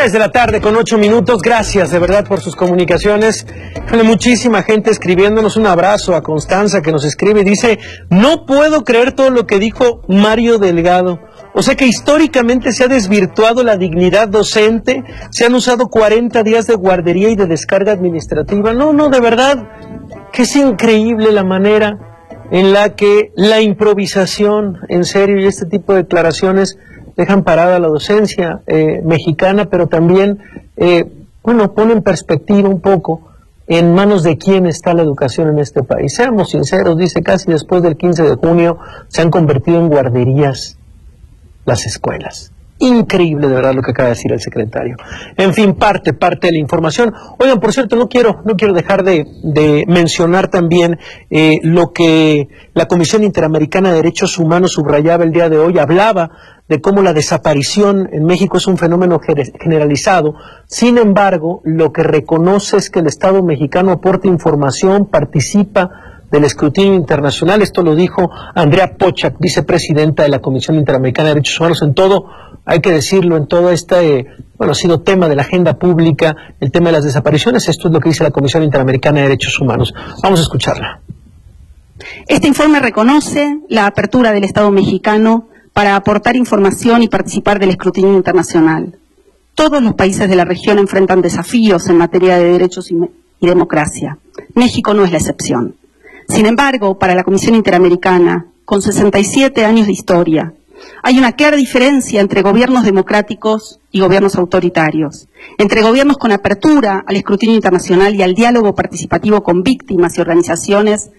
3 de la tarde con 8 minutos, gracias de verdad por sus comunicaciones. Hay muchísima gente escribiéndonos. Un abrazo a Constanza que nos escribe, dice: no puedo creer todo lo que dijo Mario Delgado. O sea que históricamente se ha desvirtuado la dignidad docente, se han usado 40 días de guardería y de descarga administrativa. No, de verdad que es increíble la manera en la que la improvisación, en serio, y este tipo de declaraciones dejan parada la docencia mexicana, pero también, pone en perspectiva un poco en manos de quién está la educación en este país. Seamos sinceros, dice, casi después del 15 de junio se han convertido en guarderías las escuelas. Increíble de verdad lo que acaba de decir el secretario. En fin, parte de la información. Oigan, por cierto, no quiero dejar de mencionar también lo que la Comisión Interamericana de Derechos Humanos subrayaba el día de hoy. Hablaba de cómo la desaparición en México es un fenómeno generalizado. Sin embargo, lo que reconoce es que el Estado mexicano aporta información, participa del escrutinio internacional. Esto lo dijo Andrea Pochak, vicepresidenta de la Comisión Interamericana de Derechos Humanos. En todo, hay que decirlo, en todo este, ha sido tema de la agenda pública, el tema de las desapariciones. Esto es lo que dice la Comisión Interamericana de Derechos Humanos. Vamos a escucharla. Este informe reconoce la apertura del Estado mexicano para aportar información y participar del escrutinio internacional. Todos los países de la región enfrentan desafíos en materia de derechos y democracia. México no es la excepción. Sin embargo, para la Comisión Interamericana, con 67 años de historia, hay una clara diferencia entre gobiernos democráticos y gobiernos autoritarios, entre gobiernos con apertura al escrutinio internacional y al diálogo participativo con víctimas y organizaciones,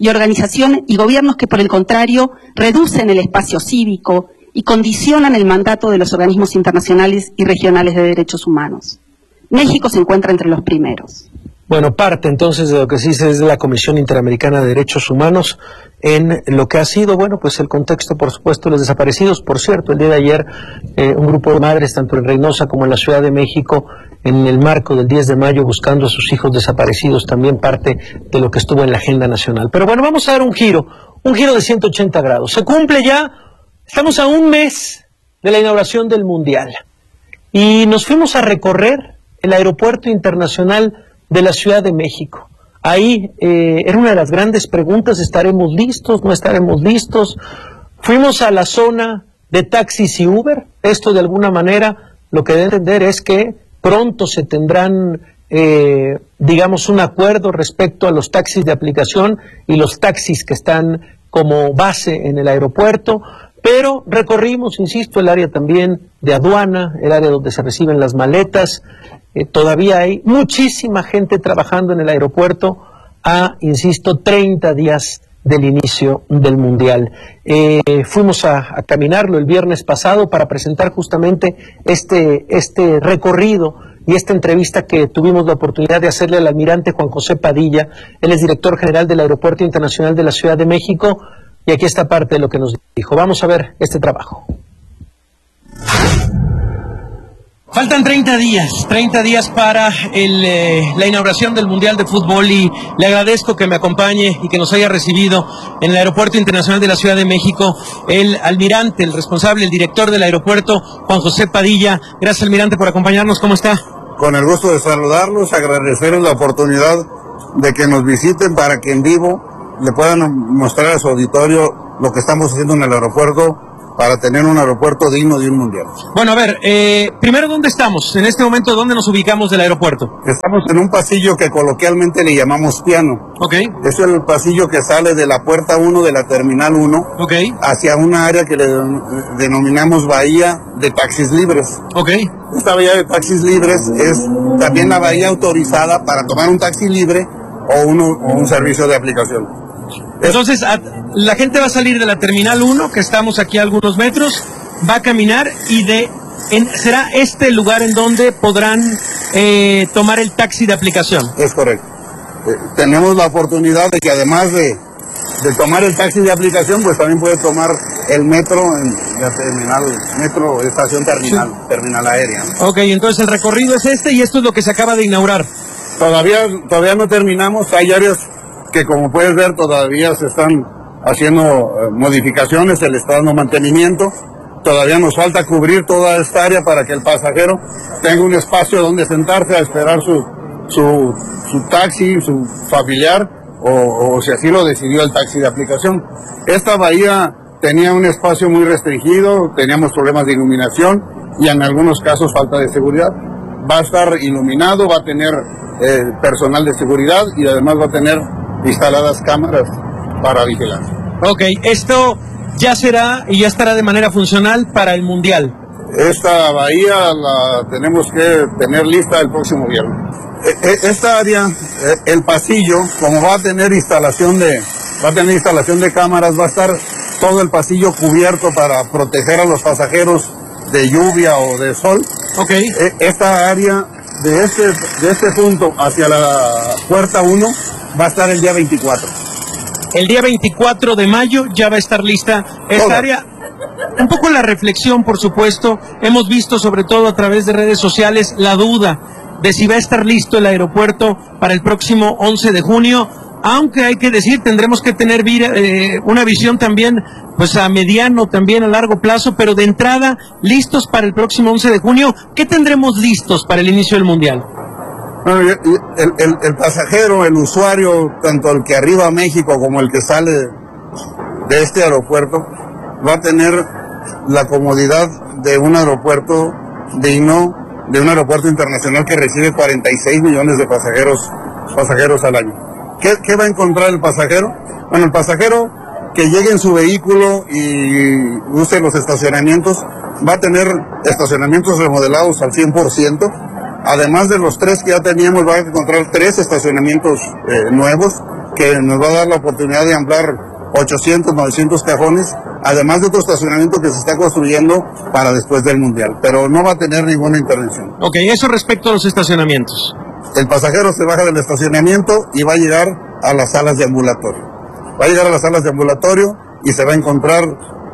y gobiernos que, por el contrario, reducen el espacio cívico y condicionan el mandato de los organismos internacionales y regionales de derechos humanos. México se encuentra entre los primeros. Bueno, parte entonces de lo que se dice es de la Comisión Interamericana de Derechos Humanos en lo que ha sido, pues el contexto, por supuesto, de los desaparecidos. Por cierto, el día de ayer, un grupo de madres, tanto en Reynosa como en la Ciudad de México, en el marco del 10 de mayo, buscando a sus hijos desaparecidos, también parte de lo que estuvo en la agenda nacional. Pero bueno, vamos a dar un giro de 180 grados. Se cumple ya, estamos a un mes de la inauguración del Mundial. Y nos fuimos a recorrer el Aeropuerto Internacional de la Ciudad de México. Ahí era una de las grandes preguntas: ¿estaremos listos? ¿No estaremos listos? Fuimos a la zona de taxis y Uber. Esto, de alguna manera, lo que debe entender es que pronto se tendrán, un acuerdo respecto a los taxis de aplicación y los taxis que están como base en el aeropuerto. Pero recorrimos, insisto, el área también de aduana, el área donde se reciben las maletas. Todavía hay muchísima gente trabajando en el aeropuerto a, 30 días del inicio del Mundial. Fuimos a caminarlo el viernes pasado para presentar justamente este recorrido y esta entrevista que tuvimos la oportunidad de hacerle al almirante Juan José Padilla. Él es director general del Aeropuerto Internacional de la Ciudad de México, y aquí está parte de lo que nos dijo. Vamos a ver este trabajo. Faltan 30 días para la inauguración del Mundial de Fútbol, y le agradezco que me acompañe y que nos haya recibido en el Aeropuerto Internacional de la Ciudad de México el almirante, el responsable, el director del aeropuerto, Juan José Padilla. Gracias, almirante, por acompañarnos. ¿Cómo está? Con el gusto de saludarlos, agradecerles la oportunidad de que nos visiten para que en vivo le puedan mostrar a su auditorio lo que estamos haciendo en el aeropuerto para tener un aeropuerto digno de un mundial. Bueno, a ver, primero, ¿dónde estamos? En este momento, ¿dónde nos ubicamos del aeropuerto? Estamos en un pasillo que coloquialmente le llamamos piano. Ok. Es el pasillo que sale de la puerta 1 de la terminal 1, ok, hacia una área que le denominamos bahía de taxis libres. Ok. Esta bahía de taxis libres es también la bahía autorizada para tomar un taxi libre o un servicio de aplicación. Entonces, la gente va a salir de la terminal 1, que estamos aquí a algunos metros, va a caminar y será este el lugar en donde podrán tomar el taxi de aplicación. Es correcto. Tenemos la oportunidad de que, además de tomar el taxi de aplicación, pues también puede tomar el metro en la terminal, metro estación terminal, sí, terminal aérea, ¿no? Ok, entonces el recorrido es este, y esto es lo que se acaba de inaugurar. Todavía no terminamos, hay áreas que, como puedes ver, todavía se están haciendo modificaciones, se le está dando mantenimiento, Todavía nos falta cubrir toda esta área para que el pasajero tenga un espacio donde sentarse a esperar su taxi, su familiar, o si así lo decidió el taxi de aplicación. Esta bahía tenía un espacio muy restringido, teníamos problemas de iluminación y en algunos casos falta de seguridad. Va a estar iluminado, va a tener personal de seguridad y además va a tener instaladas cámaras para vigilar. Ok, esto ya será y ya estará de manera funcional para el Mundial. Esta bahía la tenemos que tener lista el próximo viernes. Esta área, el pasillo, como va a tener instalación de cámaras, va a estar todo el pasillo cubierto para proteger a los pasajeros de lluvia o de sol. Okay. Esta área de este punto hacia la puerta 1 va a estar el día 24. El día 24 de mayo ya va a estar lista esta área. Un poco la reflexión, por supuesto. Hemos visto, sobre todo a través de redes sociales, la duda de si va a estar listo el aeropuerto para el próximo 11 de junio. Aunque hay que decir, tendremos que tener una visión también, pues a mediano, también a largo plazo, pero de entrada, listos para el próximo 11 de junio. ¿Qué tendremos listos para el inicio del Mundial? Bueno, el pasajero, el usuario, tanto el que arriba a México como el que sale de este aeropuerto, va a tener la comodidad de un aeropuerto digno, de un aeropuerto internacional que recibe 46 millones de pasajeros al año. ¿Qué va a encontrar el pasajero? Bueno, el pasajero que llegue en su vehículo y use los estacionamientos, va a tener estacionamientos remodelados al 100%. Además de los 3 que ya teníamos, va a encontrar 3 estacionamientos nuevos que nos va a dar la oportunidad de ampliar 800, 900 cajones, además de otro estacionamiento que se está construyendo para después del Mundial, pero no va a tener ninguna intervención. Ok, eso respecto a los estacionamientos. El pasajero se baja del estacionamiento y va a llegar a las salas de ambulatorio. Va a llegar a las salas de ambulatorio y se va a encontrar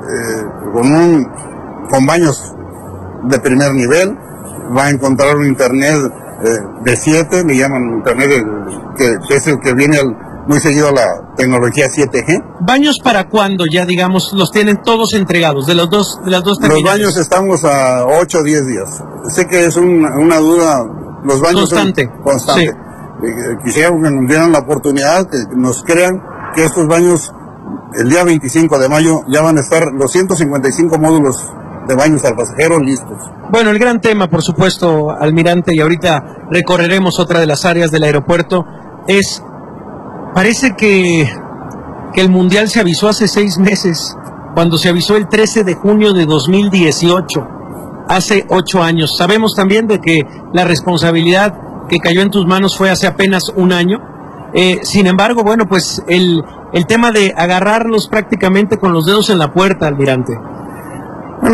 con baños de primer nivel, va a encontrar un internet de 7, le llaman internet que es el que viene muy seguido a la tecnología 7G. ¿Baños para cuándo ya, digamos, los tienen todos entregados, de las dos terminales? Los baños estamos a 8 o 10 días. Sé que es una duda, los baños constante. Sí. Quisiera que nos dieran la oportunidad, que nos crean que estos baños, el día 25 de mayo, ya van a estar los 155 módulos de baños al pasajero listos. Bueno, el gran tema, por supuesto, almirante, y ahorita recorreremos otra de las áreas del aeropuerto, parece que el Mundial se avisó hace 6 meses, cuando se avisó el 13 de junio de 2018, hace 8 años. Sabemos también de que la responsabilidad que cayó en tus manos fue hace apenas 1 año. Sin embargo, bueno, pues el tema de agarrarlos prácticamente con los dedos en la puerta, almirante. Bueno,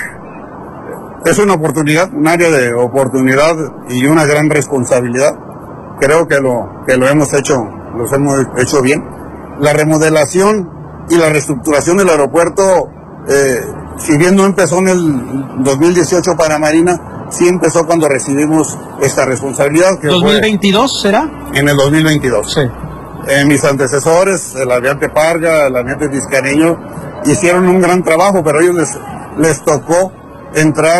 es una oportunidad, un área de oportunidad y una gran responsabilidad. Creo que lo hemos hecho bien. La remodelación y la reestructuración del aeropuerto, si bien no empezó en el 2018 para Marina, sí empezó cuando recibimos esta responsabilidad. Que ¿2022 será? En el 2022. Sí. Mis antecesores, el almirante Parga, el almirante Vizcareño, hicieron un gran trabajo, pero a ellos les tocó entrar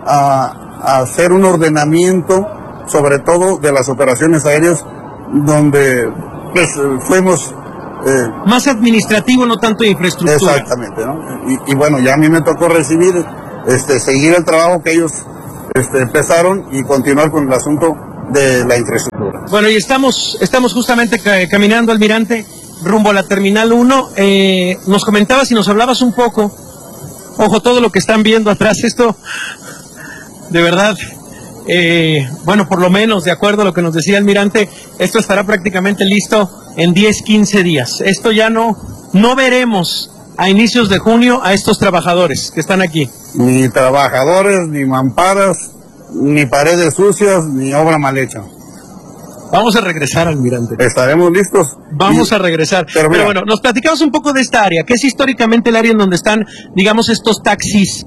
a hacer un ordenamiento, sobre todo de las operaciones aéreas, donde pues fuimos... más administrativo, no tanto de infraestructura. Exactamente, ¿no? Y bueno, ya a mí me tocó seguir el trabajo que ellos empezaron y continuar con el asunto de la infraestructura. Bueno, y estamos justamente caminando, almirante, rumbo a la Terminal 1. Nos comentabas y nos hablabas un poco, ojo, todo lo que están viendo atrás, esto, de verdad, bueno, por lo menos, de acuerdo a lo que nos decía el almirante, esto estará prácticamente listo en 10, 15 días. Esto ya no veremos a inicios de junio a estos trabajadores que están aquí. Ni trabajadores, ni mamparas, ni paredes sucias, ni obra mal hecha. Vamos a regresar, almirante. Estaremos listos. Vamos a regresar. Pero bueno, nos platicamos un poco de esta área, que es históricamente el área en donde están, digamos, estos taxis,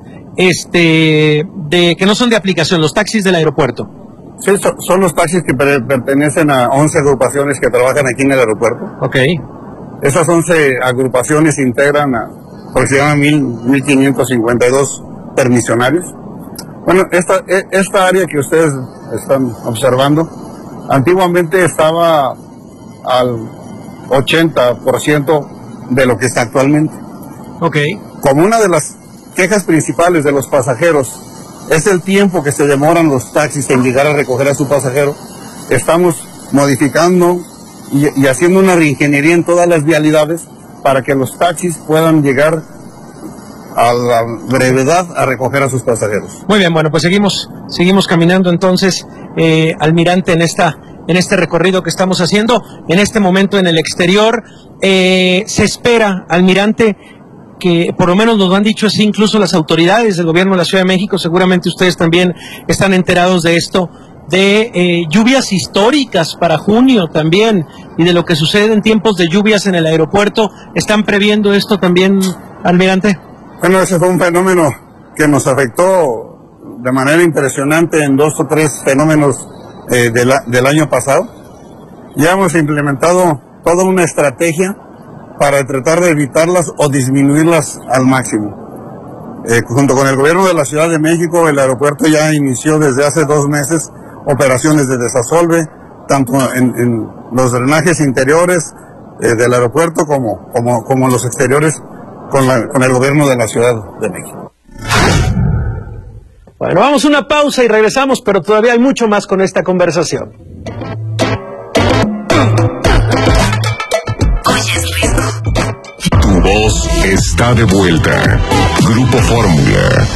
que no son de aplicación, los taxis del aeropuerto. Sí, son los taxis que pertenecen a 11 agrupaciones que trabajan aquí en el aeropuerto. Ok. Esas 11 agrupaciones integran a aproximadamente 1.552 permisionarios. Bueno, esta área que ustedes están observando, antiguamente estaba al 80% de lo que está actualmente. Ok. Como una de las quejas principales de los pasajeros es el tiempo que se demoran los taxis en llegar a recoger a su pasajero, estamos modificando y haciendo una reingeniería en todas las vialidades para que los taxis puedan llegar a la brevedad a recoger a sus pasajeros. Muy bien, bueno, pues seguimos caminando entonces, almirante, en este recorrido que estamos haciendo, en este momento en el exterior. Se espera, almirante, que por lo menos nos lo han dicho así incluso las autoridades del gobierno de la Ciudad de México, seguramente ustedes también están enterados de esto, de lluvias históricas para junio también, y de lo que sucede en tiempos de lluvias en el aeropuerto. ¿Están previendo esto también, almirante? Bueno, ese fue un fenómeno que nos afectó de manera impresionante en 2 o 3 fenómenos del año pasado. Ya hemos implementado toda una estrategia para tratar de evitarlas o disminuirlas al máximo. Junto con el gobierno de la Ciudad de México, el aeropuerto ya inició desde hace 2 meses operaciones de desasolve, tanto en los drenajes interiores del aeropuerto como los exteriores con el gobierno de la Ciudad de México. Bueno, vamos a una pausa y regresamos, pero todavía hay mucho más con esta conversación. Tu voz está de vuelta. Grupo Fórmula.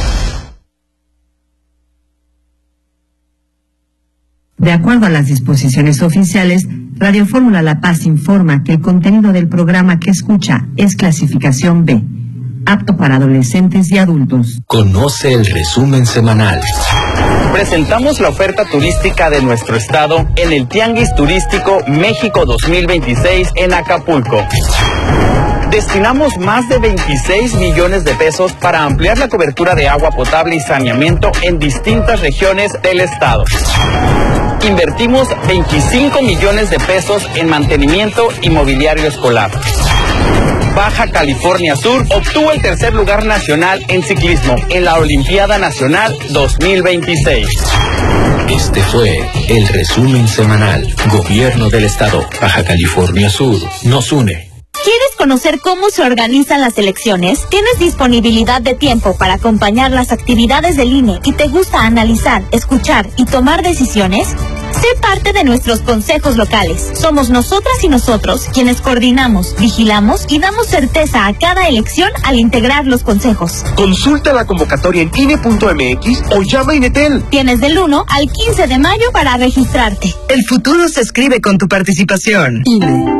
De acuerdo a las disposiciones oficiales, Radio Fórmula La Paz informa que el contenido del programa que escucha es clasificación B, apto para adolescentes y adultos. Conoce el resumen semanal. Presentamos la oferta turística de nuestro estado en el Tianguis Turístico México 2026 en Acapulco. Destinamos más de 26 millones de pesos para ampliar la cobertura de agua potable y saneamiento en distintas regiones del estado. Invertimos 25 millones de pesos en mantenimiento y mobiliario escolar. Baja California Sur obtuvo el 3er lugar nacional en ciclismo en la Olimpiada Nacional 2026. Este fue el resumen semanal. Gobierno del Estado, Baja California Sur, nos une. ¿Quieres conocer cómo se organizan las elecciones? ¿Tienes disponibilidad de tiempo para acompañar las actividades del INE y te gusta analizar, escuchar y tomar decisiones? Sé parte de nuestros consejos locales. Somos nosotras y nosotros quienes coordinamos, vigilamos y damos certeza a cada elección al integrar los consejos. Consulta la convocatoria en INE.mx o llama a Inetel. Tienes del 1 al 15 de mayo para registrarte. El futuro se escribe con tu participación. INE.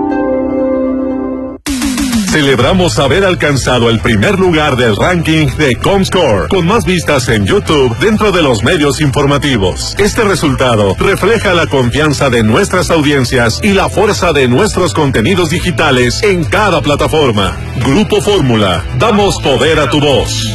Celebramos haber alcanzado el primer lugar del ranking de Comscore, con más vistas en YouTube dentro de los medios informativos. Este resultado refleja la confianza de nuestras audiencias y la fuerza de nuestros contenidos digitales en cada plataforma. Grupo Fórmula, damos poder a tu voz.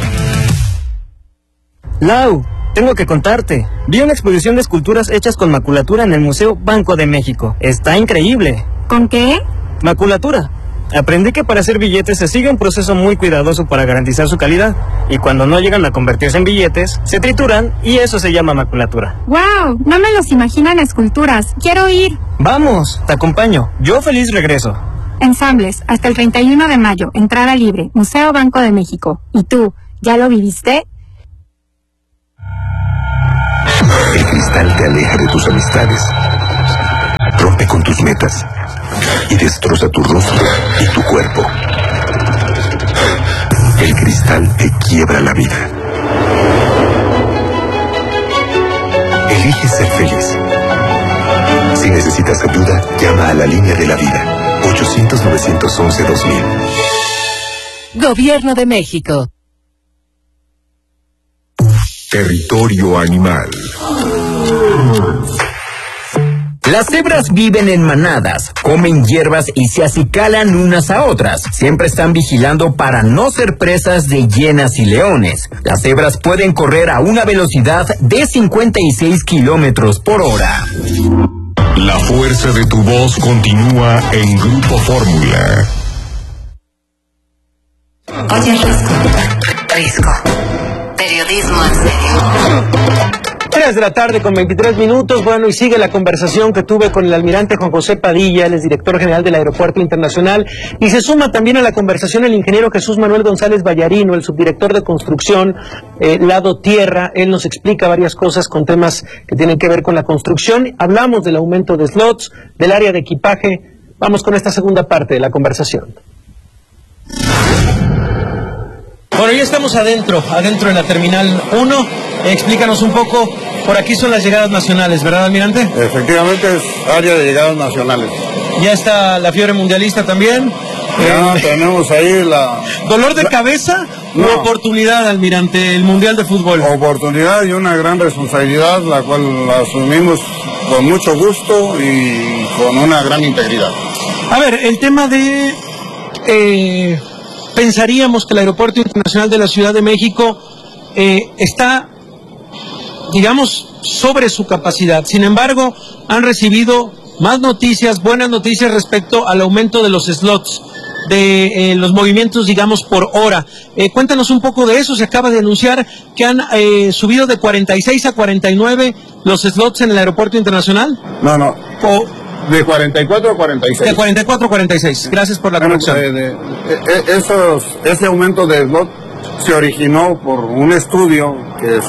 Lau, tengo que contarte. Vi una exposición de esculturas hechas con maculatura en el Museo Banco de México. Está increíble. ¿Con qué? Maculatura. Aprendí que para hacer billetes se sigue un proceso muy cuidadoso para garantizar su calidad, y cuando no llegan a convertirse en billetes, se trituran y eso se llama maculatura. ¡Wow! No me los imagino en esculturas. ¡Quiero ir! Vamos, te acompaño. Yo feliz regreso. Ensambles, hasta el 31 de mayo, entrada libre, Museo Banco de México. ¿Y tú, ya lo viviste? El cristal te aleja de tus amistades, rompe con tus metas y destroza tu rostro y tu cuerpo. El cristal te quiebra la vida. Elige ser feliz. Si necesitas ayuda, llama a la línea de la vida. 800-911-2000. Gobierno de México. Territorio animal. Las cebras viven en manadas, comen hierbas y se acicalan unas a otras. Siempre están vigilando para no ser presas de hienas y leones. Las cebras pueden correr a una velocidad de 56 kilómetros por hora. La fuerza de tu voz continúa en Grupo Fórmula. Oye, Risco. Periodismo en serio. 3 de la tarde con 23 minutos. Bueno, y sigue la conversación que tuve con el almirante Juan José Padilla, él es director general del Aeropuerto Internacional, y se suma también a la conversación el ingeniero Jesús Manuel González Vallarino, el subdirector de construcción, Lado Tierra. Él nos explica varias cosas con temas que tienen que ver con la construcción. Hablamos del aumento de slots, del área de equipaje. Vamos con esta segunda parte de la conversación. Bueno, ya estamos adentro en la Terminal 1. Explícanos un poco, por aquí son las llegadas nacionales, ¿verdad, almirante? Efectivamente es área de llegadas nacionales. Ya está la fiebre mundialista también. Ya tenemos ahí la... ¿Dolor de cabeza o oportunidad, almirante, el Mundial de Fútbol? Oportunidad y una gran responsabilidad, la cual la asumimos con mucho gusto y con una gran integridad. A ver, el tema de... pensaríamos que el Aeropuerto Internacional de la Ciudad de México está, digamos, sobre su capacidad. Sin embargo, han recibido más noticias, buenas noticias respecto al aumento de los slots, de los movimientos, digamos, por hora. Cuéntanos un poco de eso. Se acaba de anunciar que han subido de 46 a 49 los slots en el Aeropuerto Internacional. No. De 44 a 46. De 44 a 46. Gracias por la corrección. Ese aumento de slot se originó por un estudio que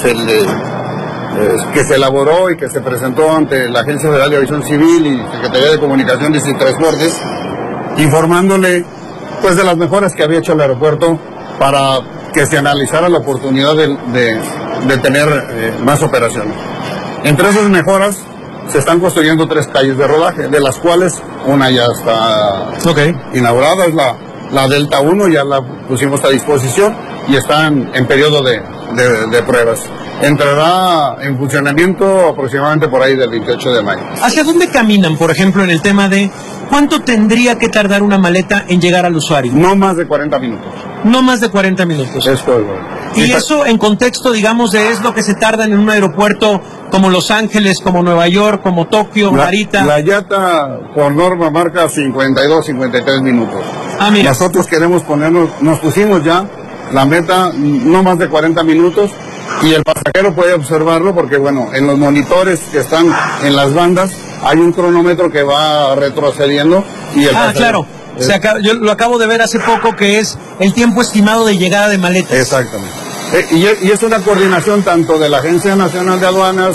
se elaboró y que se presentó ante la Agencia Federal de Aviación Civil y Secretaría de Comunicaciones y Transportes, informándole pues de las mejoras que había hecho el aeropuerto para que se analizara la oportunidad de tener más operaciones. Entre esas mejoras se están construyendo 3 calles de rodaje, de las cuales una ya está inaugurada, es la Delta 1, ya la pusimos a disposición y está en periodo de pruebas. Entrará en funcionamiento aproximadamente por ahí del 28 de mayo. ¿Hacia dónde caminan, por ejemplo, en el tema de cuánto tendría que tardar una maleta en llegar al usuario? No más de 40 minutos. No más de 40 minutos. Esto es bueno. Y eso en contexto, digamos, de es lo que se tarda en un aeropuerto como Los Ángeles, como Nueva York, como Tokio, Narita. La IATA por norma marca 52, 53 minutos. Mira. Nosotros queremos nos pusimos ya la meta no más de 40 minutos y el pasajero puede observarlo porque, bueno, en los monitores que están en las bandas hay un cronómetro que va retrocediendo y el pasajero... Claro. Yo lo acabo de ver hace poco, que es el tiempo estimado de llegada de maletas. Exactamente. Y es una coordinación tanto de la Agencia Nacional de Aduanas,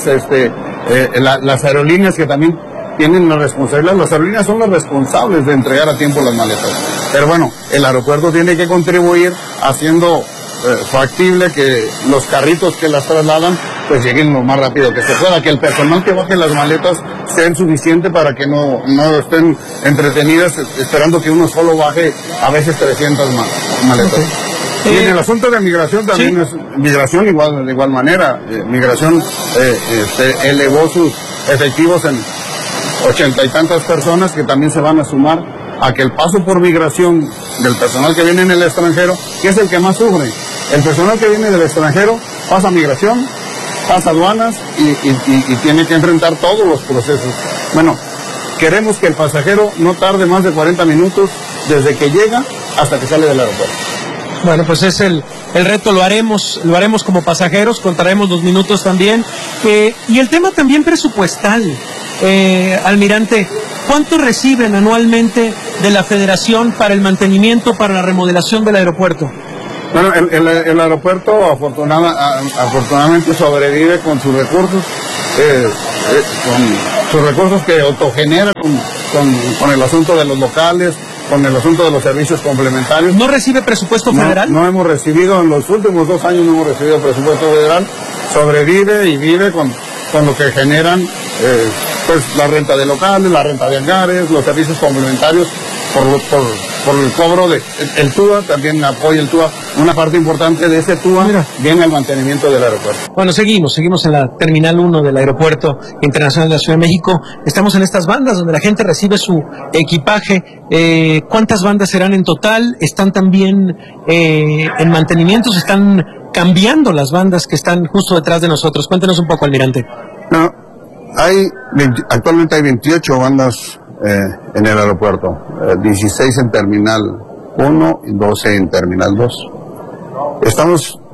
las aerolíneas que también tienen la responsabilidad. Las aerolíneas son las responsables de entregar a tiempo las maletas. Pero bueno, el aeropuerto tiene que contribuir haciendo factible que los carritos que las trasladan pues lleguen lo más rápido que se pueda, que el personal que baje las maletas sea suficiente para que no estén entretenidas esperando que uno solo baje a veces 300 maletas. Y en el asunto de migración también es migración de igual manera. Migración elevó sus efectivos en 80 y tantas personas que también se van a sumar a que el paso por migración del personal que viene en el extranjero, que es el que más sufre. El personal que viene del extranjero pasa migración, pasa aduanas y tiene que enfrentar todos los procesos. Bueno, queremos que el pasajero no tarde más de 40 minutos desde que llega hasta que sale del aeropuerto. Bueno, pues es el reto, lo haremos como pasajeros, contaremos los minutos también. Y el tema también presupuestal, almirante, ¿cuánto reciben anualmente de la Federación para el mantenimiento, para la remodelación del aeropuerto? Bueno, el aeropuerto afortunadamente sobrevive con sus recursos, que autogenera con el asunto de los locales, con el asunto de los servicios complementarios. ¿No recibe presupuesto federal? No hemos recibido, en los últimos 2 años no hemos recibido presupuesto federal. Sobrevive y vive con lo que generan pues la renta de locales, la renta de hangares, los servicios complementarios por el cobro de el TUA, también apoya el TUA. Una parte importante de ese TUA viene al mantenimiento del aeropuerto. Bueno, seguimos en la Terminal 1 del Aeropuerto Internacional de la Ciudad de México. Estamos en estas bandas donde la gente recibe su equipaje. ¿Cuántas bandas serán en total? ¿Están también en mantenimiento? ¿Se están cambiando las bandas que están justo detrás de nosotros? Cuéntenos un poco, almirante. No, actualmente hay 28 bandas en el aeropuerto, 16 en Terminal 1 y 12 en Terminal 2. Estamos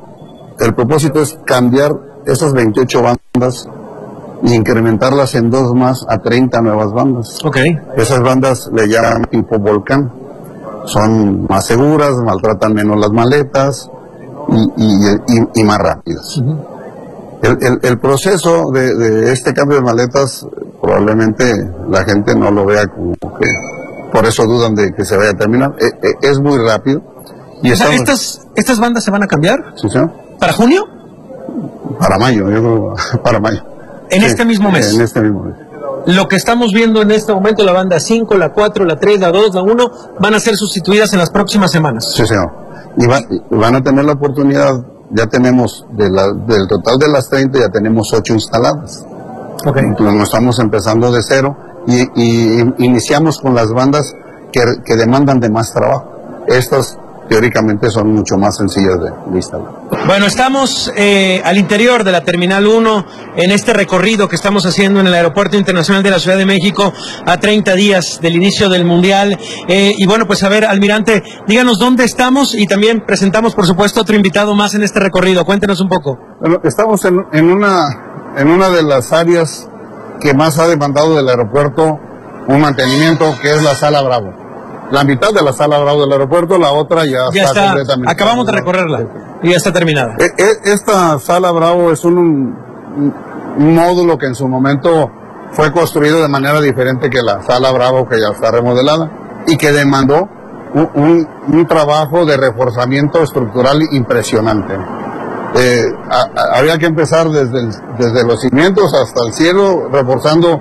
el propósito es cambiar esas 28 bandas y incrementarlas en 2 más a 30 nuevas bandas. Okay. Esas bandas le llaman tipo volcán. Son más seguras, maltratan menos las maletas y más rápidas. Uh-huh. El proceso de este cambio de maletas probablemente la gente no lo vea como que por eso dudan de que se vaya a terminar. Es muy rápido. Y ¿Estas bandas se van a cambiar? Sí, señor. ¿Para junio? Para mayo, yo creo, para mayo. ¿En este mismo mes? En este mismo mes. Lo que estamos viendo en este momento, la banda 5, la 4, la 3, la 2, la 1, van a ser sustituidas en las próximas semanas. Sí, señor. Y van a tener la oportunidad, ya tenemos, del total de las 30, ya tenemos 8 instaladas. Okay. Entonces no estamos empezando de cero y iniciamos con las bandas que demandan de más trabajo. Estas teóricamente son mucho más sencillas de instalar. Bueno, estamos al interior de la Terminal 1 en este recorrido que estamos haciendo en el Aeropuerto Internacional de la Ciudad de México a 30 días del inicio del Mundial. Y bueno, pues a ver, almirante, díganos dónde estamos y también presentamos, por supuesto, otro invitado más en este recorrido. Cuéntenos un poco. Bueno, estamos en una de las áreas que más ha demandado del aeropuerto un mantenimiento, que es la Sala Bravo. La mitad de la Sala Bravo del aeropuerto, la otra ya está completamente. Acabamos de recorrerla y ya está terminada. Esta Sala Bravo es un módulo que en su momento fue construido de manera diferente que la Sala Bravo, que ya está remodelada, y que demandó un trabajo de reforzamiento estructural impresionante. Había que empezar desde los cimientos hasta el cielo, reforzando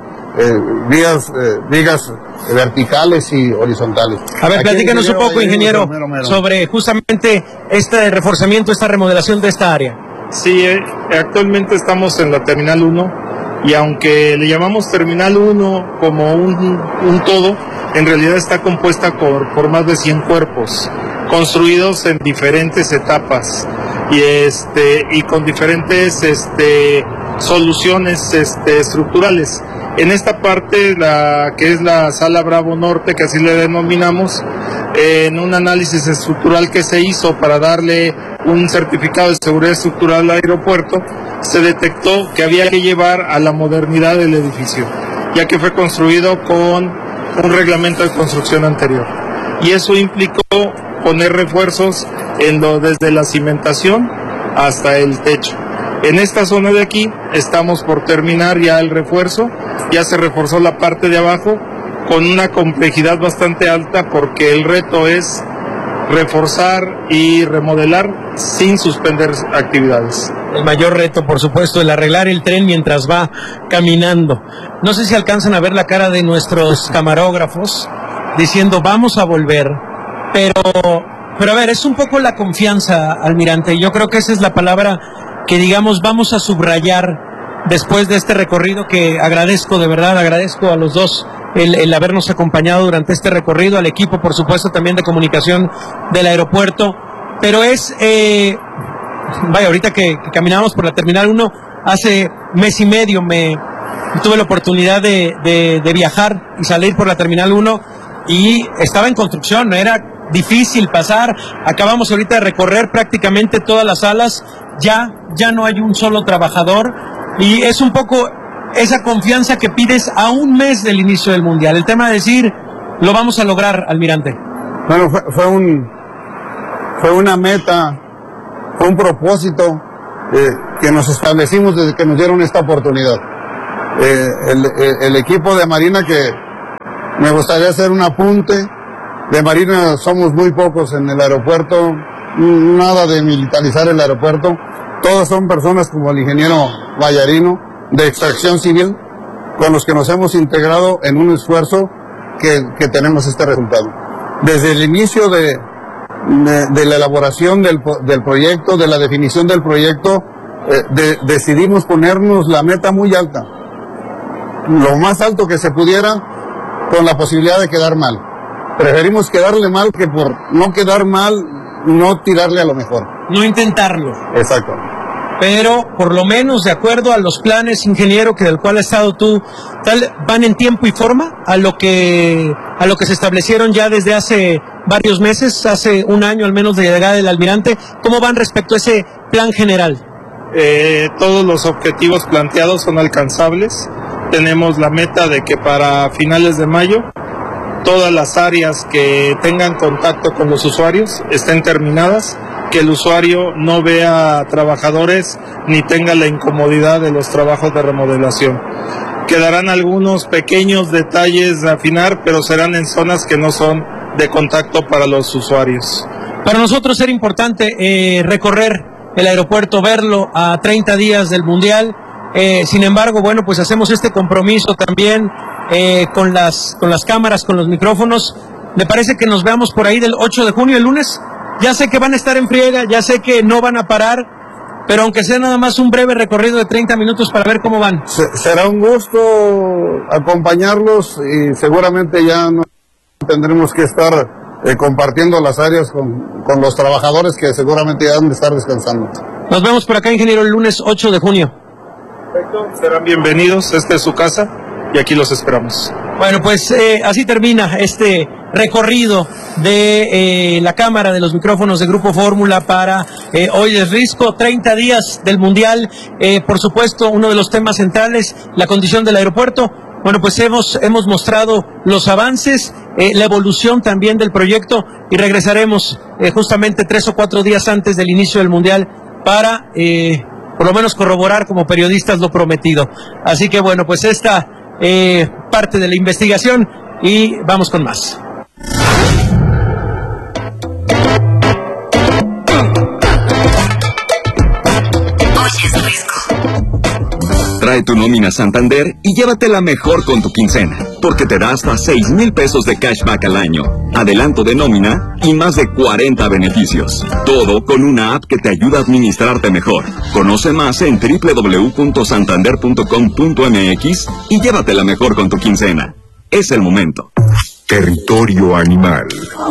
vigas verticales y horizontales. A ver, platícanos un poco, ingeniero, sobre justamente este reforzamiento, esta remodelación de esta área. Sí, actualmente estamos en la Terminal 1 y aunque le llamamos Terminal 1 como un todo, en realidad está compuesta por más de 100 cuerpos construidos en diferentes etapas y con diferentes soluciones estructurales. En esta parte, que es la Sala Bravo Norte, que así le denominamos, en un análisis estructural que se hizo para darle un certificado de seguridad estructural al aeropuerto, se detectó que había que llevar a la modernidad del edificio, ya que fue construido con un reglamento de construcción anterior. Y eso implicó poner refuerzos desde la cimentación hasta el techo. En esta zona de aquí estamos por terminar ya el refuerzo, ya se reforzó la parte de abajo con una complejidad bastante alta porque el reto es reforzar y remodelar sin suspender actividades. El mayor reto, por supuesto, el arreglar el tren mientras va caminando. No sé si alcanzan a ver la cara de nuestros camarógrafos diciendo vamos a volver, pero a ver, es un poco la confianza, almirante. Yo creo que esa es la palabra que, digamos, vamos a subrayar después de este recorrido, que agradezco, de verdad, agradezco a los dos el habernos acompañado durante este recorrido, al equipo, por supuesto, también de comunicación del aeropuerto, pero es, ahorita que caminábamos por la Terminal 1, hace mes y medio tuve la oportunidad de viajar y salir por la Terminal 1 y estaba en construcción, era difícil pasar. Acabamos ahorita de recorrer prácticamente todas las salas, ya no hay un solo trabajador y es un poco esa confianza que pides a un mes del inicio del Mundial. El tema de decir, lo vamos a lograr, almirante. Bueno, fue una meta, fue un propósito que nos establecimos desde que nos dieron esta oportunidad. El equipo de Marina, que me gustaría hacer un apunte, de Marina somos muy pocos en el aeropuerto, nada de militarizar el aeropuerto, todos son personas como el ingeniero Vallarino, de extracción civil, con los que nos hemos integrado en un esfuerzo que tenemos este resultado. Desde el inicio de la elaboración del proyecto, de la definición del proyecto, decidimos ponernos la meta muy alta, lo más alto que se pudiera, con la posibilidad de quedar mal. Preferimos quedarle mal que por no quedar mal, no tirarle a lo mejor. No intentarlo. Exacto. Pero por lo menos, de acuerdo a los planes, ingeniero, que del cual has estado tú, van en tiempo y forma a lo que se establecieron ya desde hace varios meses, hace un año al menos de llegada del almirante. ¿Cómo van respecto a ese plan general? Todos los objetivos planteados son alcanzables. Tenemos la meta de que para finales de mayo todas las áreas que tengan contacto con los usuarios estén terminadas, que el usuario no vea trabajadores ni tenga la incomodidad de los trabajos de remodelación. Quedarán algunos pequeños detalles de afinar, pero serán en zonas que no son de contacto para los usuarios. Para nosotros era importante recorrer el aeropuerto, verlo a 30 días del Mundial. Sin embargo, bueno, pues hacemos este compromiso también con las cámaras, con los micrófonos. Me parece que nos veamos por ahí del 8 de junio, el lunes. Ya sé que van a estar en friega, ya sé que no van a parar, pero aunque sea nada más un breve recorrido de 30 minutos para ver cómo van. Será un gusto acompañarlos y seguramente ya no tendremos que estar compartiendo las áreas con los trabajadores que seguramente ya han de estar descansando. Nos vemos por acá, ingeniero, el lunes 8 de junio. Perfecto, serán bienvenidos, esta es su casa y aquí los esperamos. Bueno, pues así termina este recorrido de la cámara de los micrófonos de Grupo Fórmula para hoy es Risco, 30 días del Mundial. Por supuesto, uno de los temas centrales, la condición del aeropuerto. Bueno, pues hemos mostrado los avances, la evolución también del proyecto y regresaremos justamente 3 o 4 días antes del inicio del Mundial para por lo menos corroborar como periodistas lo prometido. Así que bueno, pues esta parte de la investigación y vamos con más. Trae tu nómina Santander y llévatela mejor con tu quincena, porque te da hasta 6,000 pesos de cashback al año, adelanto de nómina y más de 40 beneficios. Todo con una app que te ayuda a administrarte mejor. Conoce más en www.santander.com.mx y llévatela mejor con tu quincena. Es el momento. Territorio animal.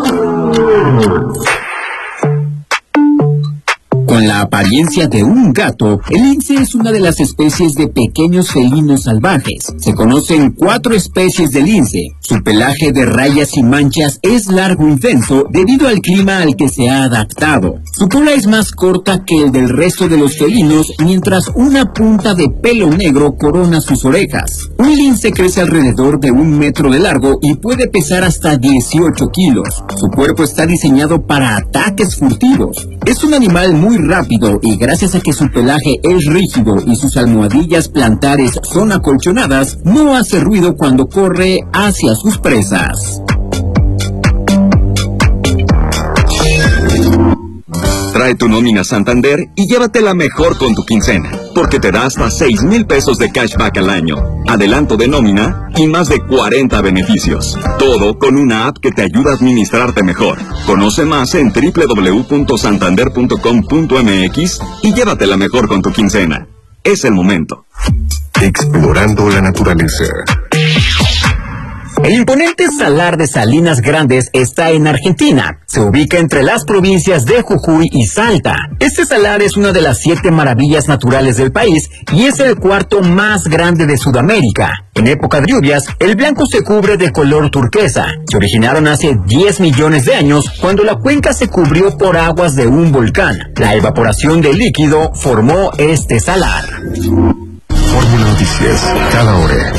Con la apariencia de un gato, el lince es una de las especies de pequeños felinos salvajes. Se conocen 4 especies de lince. Su pelaje de rayas y manchas es largo y denso debido al clima al que se ha adaptado. Su cola es más corta que el del resto de los felinos, mientras una punta de pelo negro corona sus orejas. Un lince crece alrededor de 1 metro de largo y puede pesar hasta 18 kilos. Su cuerpo está diseñado para ataques furtivos. Es un animal muy rápido y gracias a que su pelaje es rígido y sus almohadillas plantares son acolchonadas, no hace ruido cuando corre hacia sus presas. Trae tu nómina Santander y llévatela mejor con tu quincena, porque te da hasta 6,000 pesos de cashback al año, adelanto de nómina y más de 40 beneficios. Todo con una app que te ayuda a administrarte mejor. Conoce más en www.santander.com.mx y llévatela mejor con tu quincena. Es el momento. Explorando la naturaleza. El imponente Salar de Salinas Grandes está en Argentina. Se ubica entre las provincias de Jujuy y Salta. Este salar es una de las 7 maravillas naturales del país y es el 4º más grande de Sudamérica. En época de lluvias, el blanco se cubre de color turquesa. Se originaron hace 10 millones de años cuando la cuenca se cubrió por aguas de un volcán. La evaporación del líquido formó este salar. Fórmula Noticias, cada hora.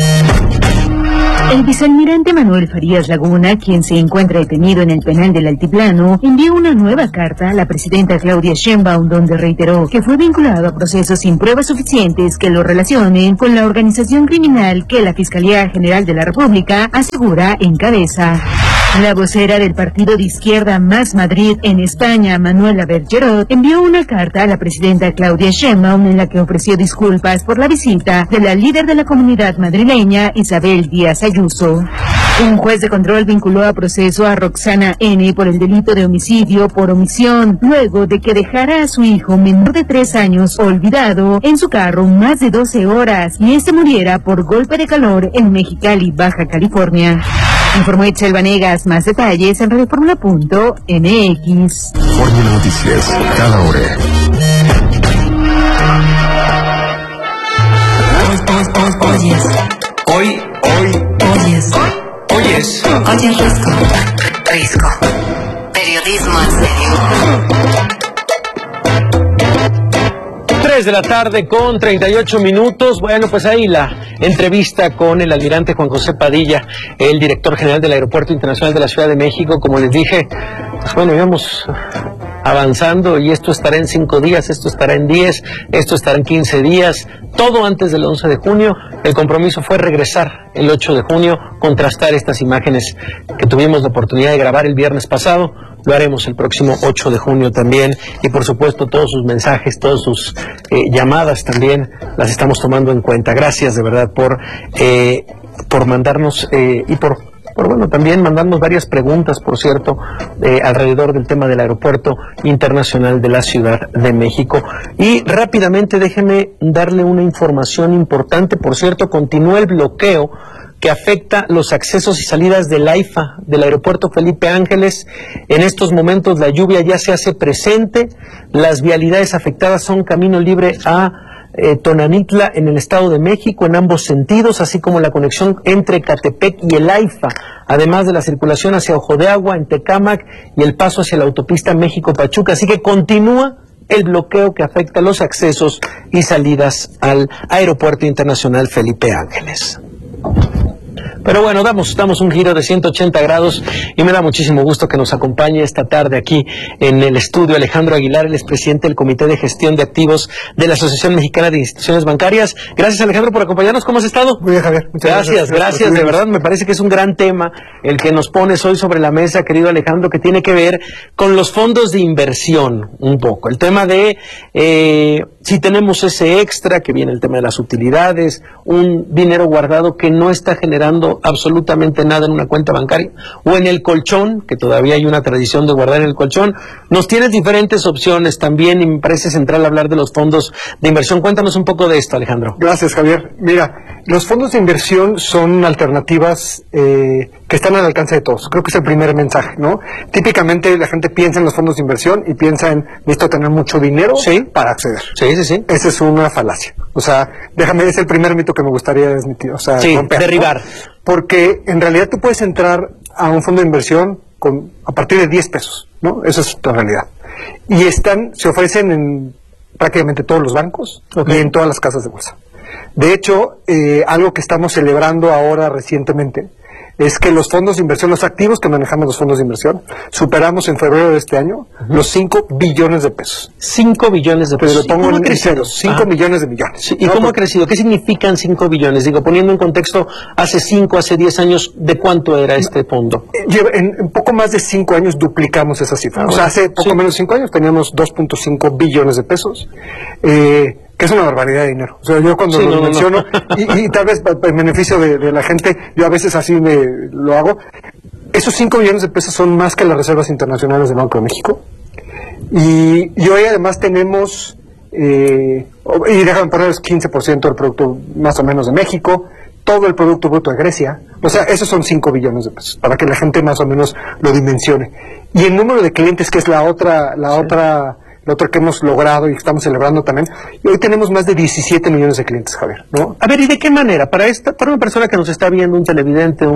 El vicealmirante Manuel Farías Laguna, quien se encuentra detenido en el penal del Altiplano, envió una nueva carta a la presidenta Claudia Sheinbaum donde reiteró que fue vinculado a procesos sin pruebas suficientes que lo relacionen con la organización criminal que la Fiscalía General de la República asegura encabeza. La vocera del partido de izquierda Más Madrid en España, Manuela Bergerot, envió una carta a la presidenta Claudia Sheinbaum en la que ofreció disculpas por la visita de la líder de la comunidad madrileña, Isabel Díaz Ayuso. Un juez de control vinculó a proceso a Roxana N. por el delito de homicidio por omisión, luego de que dejara a su hijo menor de 3 años olvidado en su carro más de 12 horas y este muriera por golpe de calor en Mexicali, Baja California. Informó Itzel Vanegas. Más detalles en radioformula.mx. Fórmula Noticias, cada hora. Oyes Risco. Periodismo en serio. 3 de la tarde con 38 minutos. Bueno, pues ahí la entrevista con el almirante Juan José Padilla, el director general del Aeropuerto Internacional de la Ciudad de México. Como les dije, pues bueno, íbamos avanzando y esto estará en 5 días, esto estará en 10, esto estará en 15 días, todo antes del 11 de junio. El compromiso fue regresar el 8 de junio, contrastar estas imágenes que tuvimos la oportunidad de grabar el viernes pasado. Lo haremos el próximo 8 de junio también, y por supuesto todos sus mensajes, todas sus llamadas también las estamos tomando en cuenta. Gracias de verdad por mandarnos y por bueno, también mandarnos varias preguntas, por cierto, alrededor del tema del Aeropuerto Internacional de la Ciudad de México. Y rápidamente déjeme darle una información importante. Por cierto, continúa el bloqueo que afecta los accesos y salidas del AIFA, del Aeropuerto Felipe Ángeles. En estos momentos la lluvia ya se hace presente. Las vialidades afectadas son Camino Libre a Tonanitla en el Estado de México en ambos sentidos, así como la conexión entre Catepec y el AIFA, además de la circulación hacia Ojo de Agua, en Tecámac, y el paso hacia la autopista México-Pachuca. Así que continúa el bloqueo que afecta los accesos y salidas al Aeropuerto Internacional Felipe Ángeles. Pero bueno, damos un giro de 180 grados y me da muchísimo gusto que nos acompañe esta tarde aquí en el estudio Alejandro Aguilar, el expresidente del Comité de Gestión de Activos de la Asociación Mexicana de Instituciones Bancarias. Gracias, Alejandro, por acompañarnos. ¿Cómo has estado? Muy bien, Javier. Muchas gracias. De verdad, me parece que es un gran tema el que nos pones hoy sobre la mesa, querido Alejandro, que tiene que ver con los fondos de inversión un poco. El tema de si tenemos ese extra, que viene el tema de las utilidades, un dinero guardado que no está generando absolutamente nada en una cuenta bancaria, o en el colchón, que todavía hay una tradición de guardar en el colchón. Nos tienes diferentes opciones también y me parece central hablar de los fondos de inversión. Cuéntanos un poco de esto, Alejandro. Gracias, Javier. Mira, los fondos de inversión son alternativas que están al alcance de todos. Creo que es el primer mensaje, ¿no? Típicamente la gente piensa en los fondos de inversión y piensa en necesito tener mucho dinero para acceder. Sí. Esa es una falacia. O sea, es el primer mito que me gustaría desmitir, romper, derribar. ¿no? Porque en realidad tú puedes entrar a un fondo de inversión a partir de 10 pesos, ¿no? Eso es la realidad. Y se ofrecen en prácticamente todos los bancos y en todas las casas de bolsa. De hecho, algo que estamos celebrando ahora recientemente es que los fondos de inversión, los activos que manejamos los fondos de inversión, superamos en febrero de este año los 5 billones de pesos. 5 billones de pesos. Pero lo pongo en ceros, 5 millones de millones. Sí, ¿y cómo ha crecido? ¿Qué significan 5 billones? Digo, poniendo en contexto, hace 10 años, ¿de cuánto era este fondo? En poco más de 5 años duplicamos esa cifra. O sea, hace poco menos de 5 años teníamos 2.5 billones de pesos. Que es una barbaridad de dinero. O sea, yo cuando lo menciono, y tal vez para el beneficio de la gente, yo a veces así lo hago, esos 5 billones de pesos son más que las reservas internacionales del Banco de México. Y hoy además tenemos, y déjame poner el 15% del producto más o menos de México, todo el Producto Bruto de Grecia. O sea, esos son 5 billones de pesos, para que la gente más o menos lo dimensione. Y el número de clientes, que es la otra que hemos logrado y estamos celebrando también, y hoy tenemos más de 17 millones de clientes, Javier, ¿no? A ver, ¿y de qué manera? Para una persona que nos está viendo, un televidente,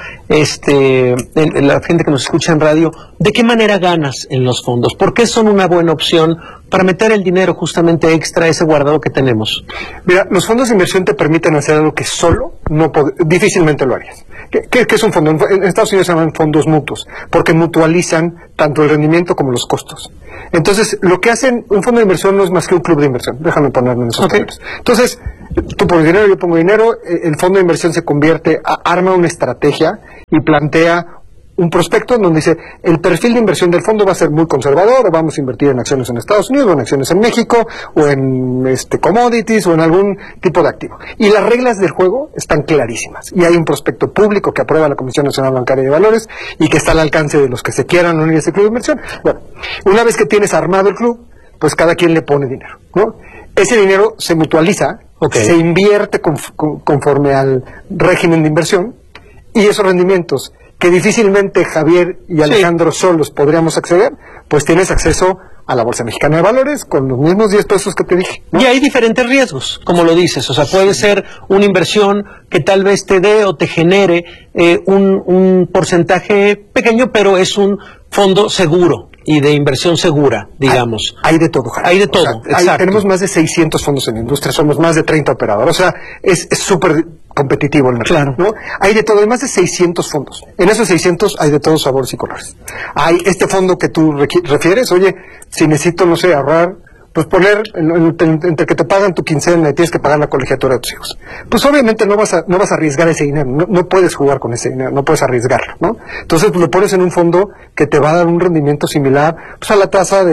la gente que nos escucha en radio, ¿de qué manera ganas en los fondos? ¿Por qué son una buena opción para meter el dinero justamente extra, ese guardado que tenemos? Mira, los fondos de inversión te permiten hacer algo que solo difícilmente lo harías. ¿Qué es un fondo? En Estados Unidos se llaman fondos mutuos, porque mutualizan tanto el rendimiento como los costos. Entonces, lo que hacen un fondo de inversión no es más que un club de inversión. Déjame ponerme en esos términos. Entonces, tú pones dinero, yo pongo dinero, el fondo de inversión se arma una estrategia y plantea un prospecto donde dice, el perfil de inversión del fondo va a ser muy conservador, o vamos a invertir en acciones en Estados Unidos, o en acciones en México, o en commodities, o en algún tipo de activo. Y las reglas del juego están clarísimas. Y hay un prospecto público que aprueba la Comisión Nacional Bancaria de Valores y que está al alcance de los que se quieran unir a ese club de inversión. Bueno, una vez que tienes armado el club, pues cada quien le pone dinero, ¿no? Ese dinero se mutualiza, se invierte conforme al régimen de inversión, y esos rendimientos que difícilmente Javier y Alejandro solos podríamos acceder, pues tienes acceso a la Bolsa Mexicana de Valores con los mismos 10 pesos que te dije, ¿no? Y hay diferentes riesgos, como lo dices. O sea, puede ser una inversión que tal vez te dé o te genere un porcentaje pequeño, pero es un fondo seguro. y de inversión segura, digamos. Hay de todo, Jaime. Hay de todo, exacto. Tenemos más de 600 fondos en la industria, somos más de 30 operadores, o sea, es súper competitivo el mercado, ¿no? Hay de todo, hay más de 600 fondos. En esos 600 hay de todos sabores y colores. Hay este fondo que tú refieres, oye, si necesito, no sé, ahorrar, pues poner, entre que te pagan tu quincena y tienes que pagar la colegiatura de tus hijos. Pues obviamente no vas a arriesgar ese dinero, no puedes jugar con ese dinero, no puedes arriesgarlo, ¿no? Entonces pues, lo pones en un fondo que te va a dar un rendimiento similar pues a la tasa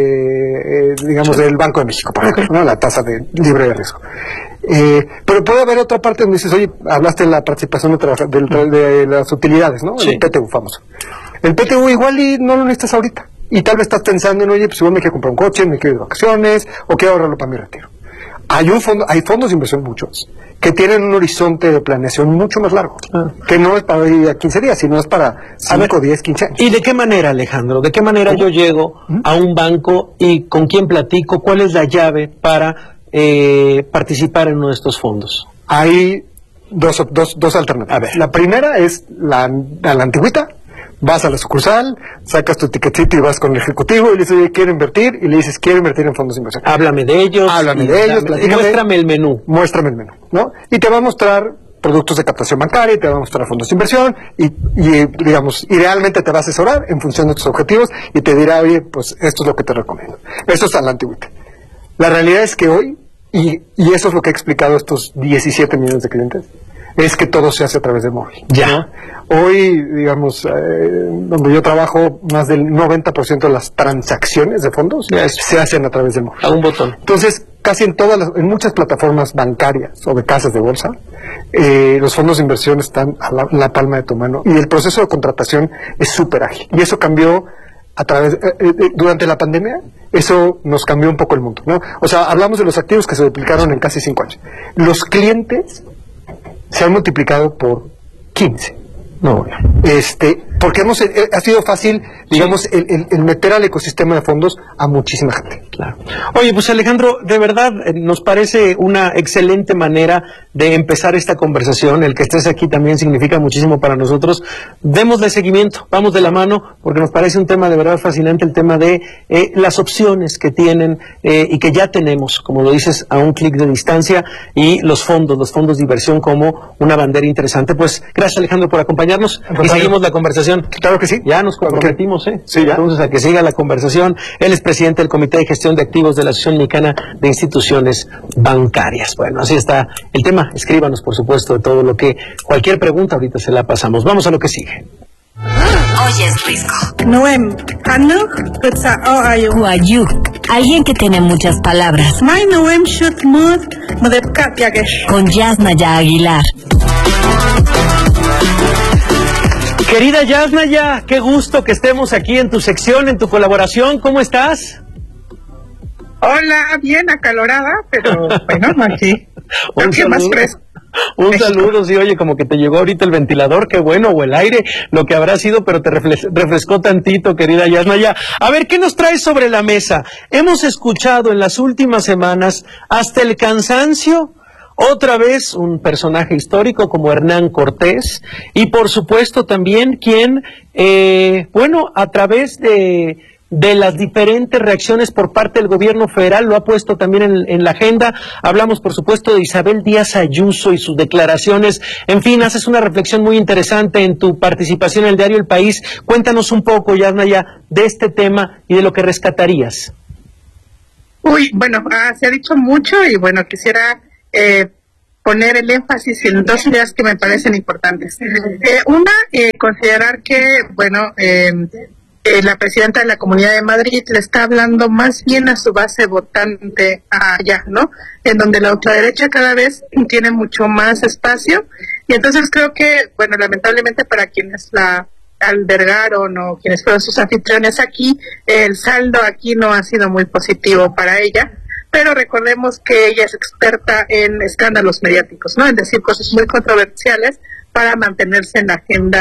de, digamos, del Banco de México, por ejemplo, ¿no? La tasa de libre de riesgo. Pero puede haber otra parte donde dices, oye, hablaste de la participación de las utilidades, ¿no? Sí. El PTU famoso. El PTU igual y no lo necesitas ahorita. Y tal vez estás pensando en, oye, pues igual me quiero comprar un coche, me quiero ir de vacaciones, o quiero ahorrarlo para mi retiro. Hay fondos de inversión muchos, que tienen un horizonte de planeación mucho más largo, que no es para ir a 15 días, sino es para 5, 10, 15 años. ¿Y de qué manera, Alejandro? ¿De qué manera yo llego a un banco y con quién platico? ¿Cuál es la llave para participar en uno de estos fondos? Hay dos alternativas. A ver. La primera es la antigüita. Vas a la sucursal, sacas tu tiquetito y vas con el ejecutivo y le dices, oye, quiero invertir, y le dices, quiero invertir en fondos de inversión. Háblame de ellos. Y muéstrame el menú. Muéstrame el menú, ¿no? Y te va a mostrar productos de captación bancaria, y te va a mostrar fondos de inversión, y digamos, idealmente te va a asesorar en función de tus objetivos, y te dirá, oye, pues esto es lo que te recomiendo. Eso es a la antigüita. La realidad es que hoy, y eso es lo que he explicado a estos 17 millones de clientes, es que todo se hace a través del móvil. Ya. ¿no? Hoy, digamos, donde yo trabajo, más del 90% de las transacciones de fondos se hacen a través del móvil. A un botón. Entonces, casi en en muchas plataformas bancarias o de casas de bolsa, los fondos de inversión están a la palma de tu mano, y el proceso de contratación es súper ágil. Y eso cambió durante la pandemia. Eso nos cambió un poco el mundo, ¿no? O sea, hablamos de los activos que se duplicaron en casi 5 años. Los clientes se han multiplicado por 15. No, porque ha sido fácil, digamos, el meter al ecosistema de fondos a muchísima gente. Claro. Oye, pues Alejandro, de verdad nos parece una excelente manera de empezar esta conversación. El que estés aquí también significa muchísimo para nosotros. Démosle seguimiento, vamos de la mano, porque nos parece un tema de verdad fascinante, el tema de las opciones que tienen y que ya tenemos, como lo dices, a un clic de distancia, y los fondos de inversión como una bandera interesante. Pues gracias, Alejandro, por acompañarnos. Y seguimos la conversación. Claro que sí. Ya nos comprometimos, Sí, ya. Entonces, a que siga la conversación. Él es presidente del Comité de Gestión de Activos de la Asociación Mexicana de Instituciones Bancarias. Bueno, así está el tema. Escríbanos, por supuesto, de todo lo que... Cualquier pregunta ahorita se la pasamos. Vamos a lo que sigue. Oye, es Risco. Noem, Hanuk, Putsa, Guayú. Alguien que tiene muchas palabras. My Noem Shut Mood, Modepkat Yagesh. Con Yasnaya Aguilar. Querida Yasnaya, qué gusto que estemos aquí en tu sección, en tu colaboración. ¿Cómo estás? Hola, bien acalorada, pero bueno, aquí. Un saludo. Más fresco. Un saludo, sí, oye, como que te llegó ahorita el ventilador, qué bueno, o el aire, lo que habrá sido, pero te refrescó tantito, querida Yasnaya. A ver, ¿qué nos traes sobre la mesa? Hemos escuchado en las últimas semanas, hasta el cansancio, otra vez un personaje histórico como Hernán Cortés, y por supuesto también quien, a través de las diferentes reacciones por parte del gobierno federal, lo ha puesto también en la agenda. Hablamos, por supuesto, de Isabel Díaz Ayuso y sus declaraciones. En fin, haces una reflexión muy interesante en tu participación en el diario El País. Cuéntanos un poco, Yasnaya, de este tema y de lo que rescatarías. Uy, bueno, se ha dicho mucho y bueno, quisiera poner el énfasis en dos ideas que me parecen importantes. Una, considerar que, bueno, la presidenta de la Comunidad de Madrid le está hablando más bien a su base votante allá, ¿no? En donde la ultraderecha cada vez tiene mucho más espacio, y entonces creo que, bueno, lamentablemente para quienes la albergaron o quienes fueron sus anfitriones aquí, el saldo aquí no ha sido muy positivo para ella, pero recordemos que ella es experta en escándalos mediáticos, ¿no? En decir cosas muy controversiales para mantenerse en la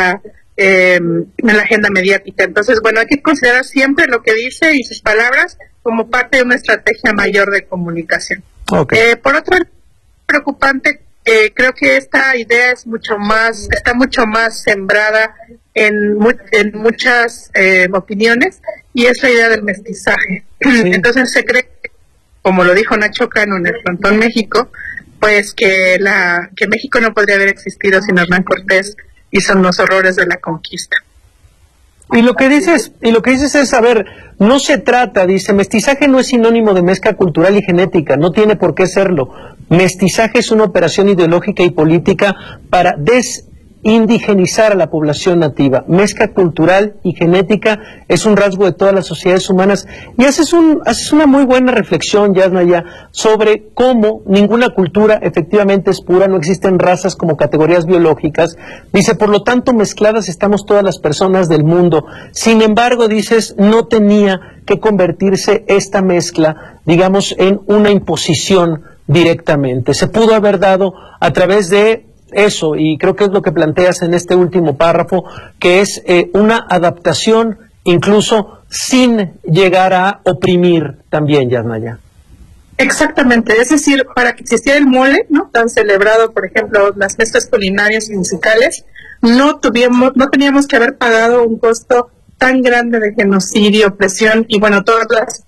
agenda mediática. Entonces, bueno, hay que considerar siempre lo que dice y sus palabras como parte de una estrategia mayor de comunicación. Okay. Por otro, preocupante, creo que esta idea está mucho más sembrada en muchas opiniones, y es la idea del mestizaje. Sí. Entonces se cree, como lo dijo Nacho Cano en el Frontón México, pues que México no podría haber existido sin Hernán Cortés y son los horrores de la conquista. Y lo que dices es, a ver, no se trata, dice, mestizaje no es sinónimo de mezcla cultural y genética, no tiene por qué serlo. Mestizaje es una operación ideológica y política para desindigenizar a la población nativa. Mezcla cultural y genética es un rasgo de todas las sociedades humanas. Y haces una muy buena reflexión, Yasnaya, sobre cómo ninguna cultura efectivamente es pura, no existen razas como categorías biológicas. Dice, por lo tanto, mezcladas estamos todas las personas del mundo. Sin embargo, dices, no tenía que convertirse esta mezcla, digamos, en una imposición directamente. Se pudo haber dado a través de eso, y creo que es lo que planteas en este último párrafo, que es una adaptación incluso sin llegar a oprimir también, Yasnaya. Exactamente, es decir, para que existiera el mole, ¿no?, tan celebrado, por ejemplo, las fiestas culinarias y musicales, no teníamos que haber pagado un costo tan grande de genocidio, opresión y bueno, todas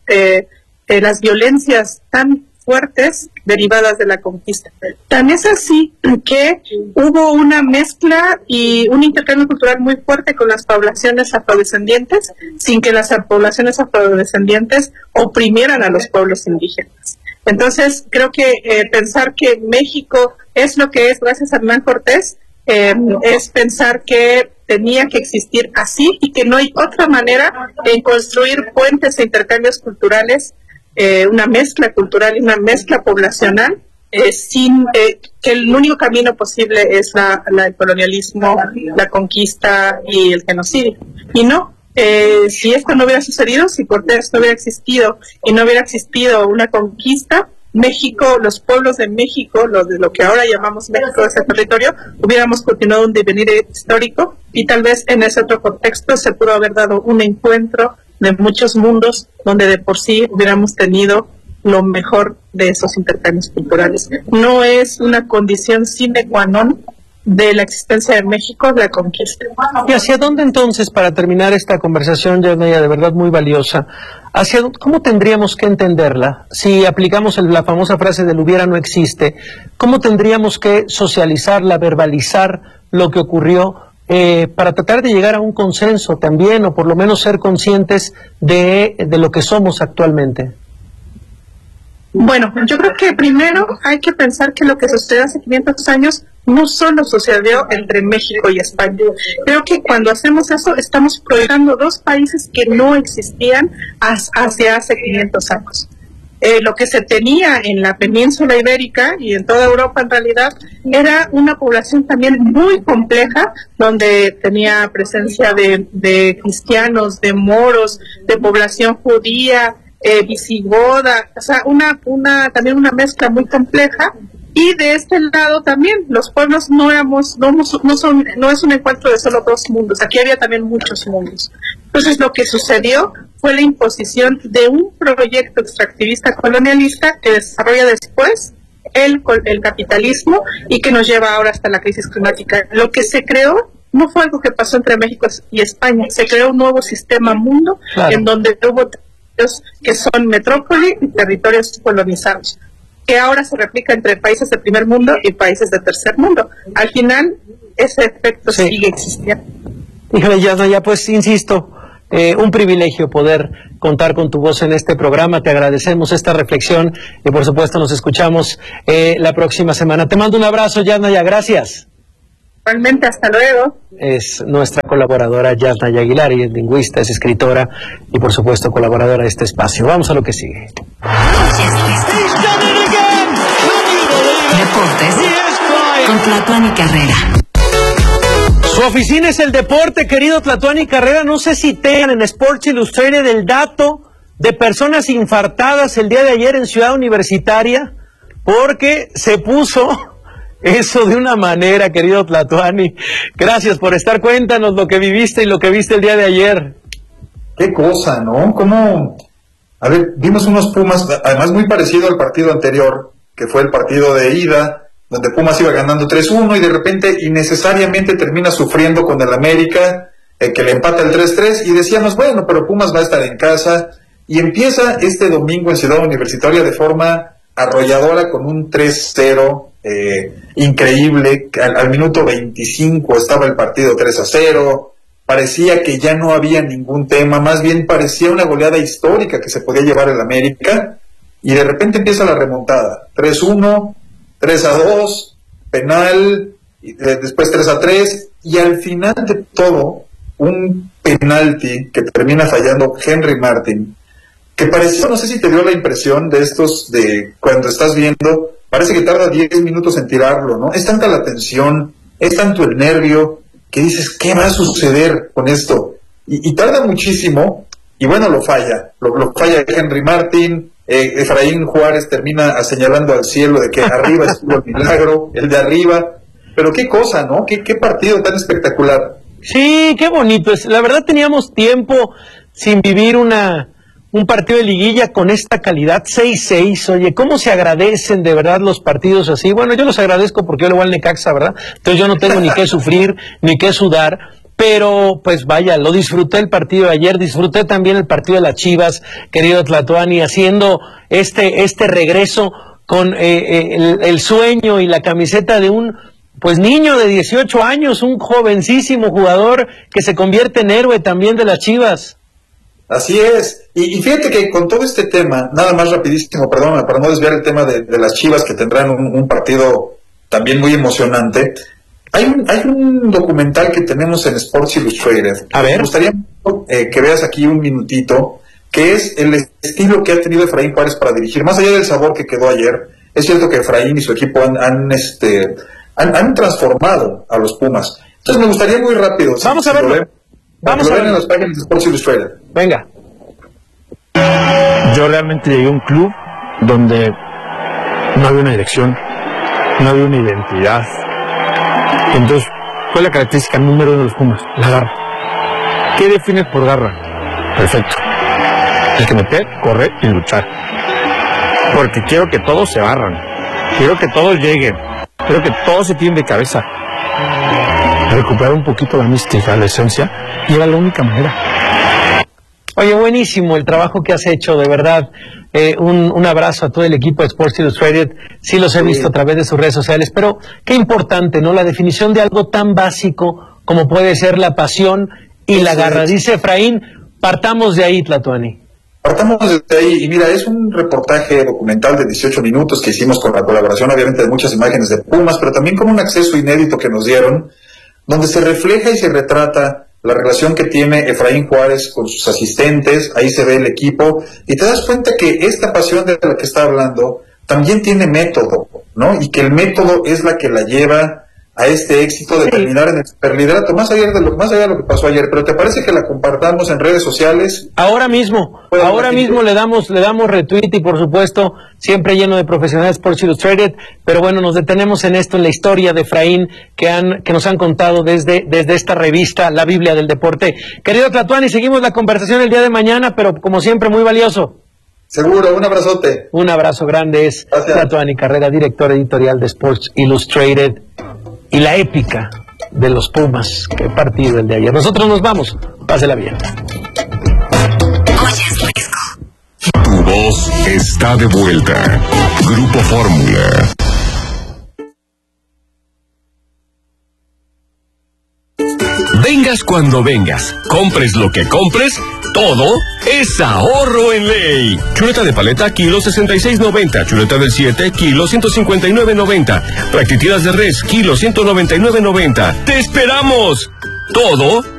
las violencias tan fuertes derivadas de la conquista. Tan es así que hubo una mezcla y un intercambio cultural muy fuerte con las poblaciones afrodescendientes, sin que las poblaciones afrodescendientes oprimieran a los pueblos indígenas. Entonces, creo que pensar que México es lo que es gracias a Hernán Cortés, es pensar que tenía que existir así y que no hay otra manera en construir puentes e intercambios culturales, una mezcla cultural y una mezcla poblacional, sin que el único camino posible es el colonialismo, la conquista y el genocidio. Y no, si esto no hubiera sucedido, si Cortés no hubiera existido y no hubiera existido una conquista, México, los pueblos de México, lo que ahora llamamos México, ese territorio, hubiéramos continuado un devenir histórico y tal vez en ese otro contexto se pudo haber dado un encuentro de muchos mundos donde de por sí hubiéramos tenido lo mejor de esos intercambios culturales. No es una condición sine qua non de la existencia de México la conquista. ¿Y hacia dónde entonces, para terminar esta conversación, Yasnaya, de verdad muy valiosa, cómo tendríamos que entenderla? Si aplicamos la famosa frase del hubiera no existe, ¿cómo tendríamos que socializarla, verbalizar lo que ocurrió, para tratar de llegar a un consenso también, o por lo menos ser conscientes de lo que somos actualmente? Bueno, yo creo que primero hay que pensar que lo que sucedió hace 500 años no solo sucedió entre México y España. Creo que cuando hacemos eso estamos proyectando dos países que no existían hacia hace 500 años. Lo que se tenía en la península ibérica y en toda Europa en realidad era una población también muy compleja, donde tenía presencia de cristianos, de moros, de población judía, visigoda, o sea, también una mezcla muy compleja. Y de este lado también los pueblos no es un encuentro de solo dos mundos, aquí había también muchos mundos. Entonces lo que sucedió fue la imposición de un proyecto extractivista colonialista que desarrolla después el capitalismo y que nos lleva ahora hasta la crisis climática. Lo que se creó no fue algo que pasó entre México y España, se creó un nuevo sistema mundo, claro, en donde hubo territorios que son metrópoli y territorios colonizados, que ahora se replica entre países del primer mundo y países del tercer mundo. Al final, ese efecto sigue existiendo. Híjole, ya pues insisto, un privilegio poder contar con tu voz en este programa. Te agradecemos esta reflexión y por supuesto nos escuchamos la próxima semana. Te mando un abrazo, Yasnaya, gracias. Igualmente, hasta luego. Es nuestra colaboradora Yasnaya Aguilar, y es lingüista, es escritora y por supuesto colaboradora de este espacio. Vamos a lo que sigue. Deportes con Tlatuani Carrera. Su oficina es el deporte, querido Tlatuani Carrera. No sé si tengan en Sports Illustrated el dato de personas infartadas el día de ayer en Ciudad Universitaria, porque se puso eso de una manera, querido Tlatuani. Gracias por estar. Cuéntanos lo que viviste y lo que viste el día de ayer. Qué cosa, ¿no? ¿Cómo? A ver, vimos unos Pumas, además muy parecido al partido anterior, que fue el partido de ida, donde Pumas iba ganando 3-1 y de repente innecesariamente termina sufriendo con el América, que le empata el 3-3 y decíamos, bueno, pero Pumas va a estar en casa, y empieza este domingo en Ciudad Universitaria de forma arrolladora con un 3-0 increíble. Al minuto 25 estaba el partido 3-0, parecía que ya no había ningún tema, más bien parecía una goleada histórica que se podía llevar el América, y de repente empieza la remontada, 3-1, 3-2, penal, después 3-3, y al final de todo, un penalti que termina fallando Henry Martin, que pareció, no sé si te dio la impresión de estos, de cuando estás viendo, parece que tarda 10 minutos en tirarlo, ¿no? Es tanta la tensión, es tanto el nervio, que dices, ¿qué va a suceder con esto? Y tarda muchísimo, y bueno, lo falla Henry Martin. Efraín Juárez termina señalando al cielo de que arriba estuvo el milagro, el de arriba, pero qué cosa, ¿no? Qué partido tan espectacular. Sí, qué bonito. La verdad teníamos tiempo sin vivir un partido de liguilla con esta calidad, 6-6, oye, ¿cómo se agradecen de verdad los partidos así? Bueno, yo los agradezco porque yo le voy al Necaxa, ¿verdad? Entonces yo no tengo ni que sufrir, ni que sudar, pero pues vaya, lo disfruté el partido de ayer, disfruté también el partido de las Chivas, querido Tlatuani, haciendo este regreso con el sueño y la camiseta de un pues niño de 18 años, un jovencísimo jugador que se convierte en héroe también de las Chivas. Así es, y fíjate que con todo este tema, nada más rapidísimo, perdón, para no desviar el tema de las Chivas, que tendrán un partido también muy emocionante. Hay un documental que tenemos en Sports Illustrated. A ver. Me gustaría que veas aquí un minutito, que es el estilo que ha tenido Efraín Juárez para dirigir, más allá del sabor que quedó ayer. Es cierto que Efraín y su equipo han transformado a los Pumas. Entonces me gustaría muy rápido. Vamos a verlo. Vamos a ver en las páginas de Sports Illustrated. Venga. Yo realmente llegué a un club donde no había una dirección, no había una identidad. Entonces, ¿cuál es la característica número 1 de los Pumas? La garra. ¿Qué defines por garra? Perfecto. Hay que meter, correr y luchar. Porque quiero que todos se barran. Quiero que todos lleguen. Quiero que todos se tiren de cabeza. Recuperar un poquito la mística, la esencia, y era la única manera. Oye, buenísimo el trabajo que has hecho, de verdad. Un abrazo a todo el equipo de Sports Illustrated. Sí los he visto a través de sus redes sociales, pero qué importante, ¿no? La definición de algo tan básico como puede ser la pasión y la garra. Dice Efraín, partamos de ahí, Tlatuani. Partamos desde ahí, y mira, es un reportaje documental de 18 minutos que hicimos con la colaboración, obviamente, de muchas imágenes de Pumas, pero también con un acceso inédito que nos dieron, donde se refleja y se retrata la relación que tiene Efraín Juárez con sus asistentes. Ahí se ve el equipo, y te das cuenta que esta pasión de la que está hablando también tiene método, ¿no? Y que el método es la que la lleva a este éxito de terminar en el superliderato, más allá de lo que pasó ayer. Pero ¿te parece que la compartamos en redes sociales? Ahora mismo le damos retweet, y por supuesto siempre lleno de profesionales Sports Illustrated. Pero bueno, nos detenemos en esto, en la historia de Efraín que nos han contado desde esta revista, La Biblia del Deporte. Querido Tlatuani, seguimos la conversación el día de mañana, pero como siempre muy valioso. Seguro, un abrazote. Un abrazo grande. Es Tlatuani Carrera, director editorial de Sports Illustrated. Y la épica de los Pumas, qué partido el de ayer. Nosotros nos vamos, pásela bien. Tu voz está de vuelta. Grupo Fórmula. Vengas cuando vengas, compres lo que compres, todo es ahorro en ley. Chuleta de paleta, kilo 66.90. Chuleta del 7, kilo 159.90. Raquitilas de res, kilo 199.90. ¡Te esperamos! Todo